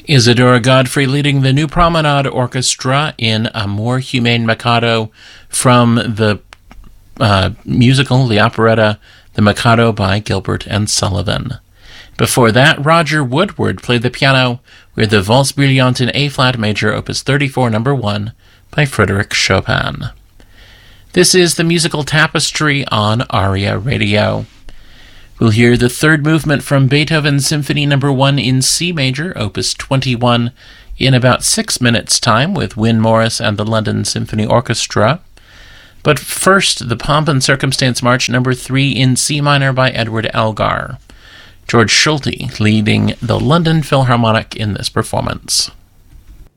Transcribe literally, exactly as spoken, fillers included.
Isadora Godfrey leading the New Promenade Orchestra in A More Humane Mikado from the uh, musical, the operetta, The Mikado by Gilbert and Sullivan. Before that, Roger Woodward played the piano with the Valse Brillante in A-flat major, opus thirty-four, number one, by Frédéric Chopin. This is the musical Tapestry on ARIA Radio. We'll hear the third movement from Beethoven's Symphony number one in C major, opus twenty-one, in about six minutes' time with Wyn Morris and the London Symphony Orchestra. But first, the Pomp and Circumstance March number three in C minor by Edward Elgar. George Schulte leading the London Philharmonic in this performance.